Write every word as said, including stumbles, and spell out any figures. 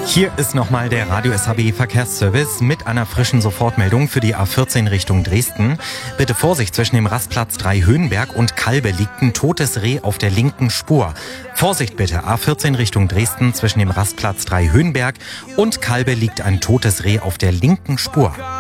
Hier ist nochmal der Radio S H B Verkehrsservice mit einer frischen Sofortmeldung für die A vierzehn Richtung Dresden. Bitte Vorsicht, zwischen dem Rastplatz drei Höhenberg und Kalbe liegt ein totes Reh auf der linken Spur. Vorsicht bitte, A vierzehn Richtung Dresden, zwischen dem Rastplatz drei Höhenberg und Kalbe liegt ein totes Reh auf der linken Spur.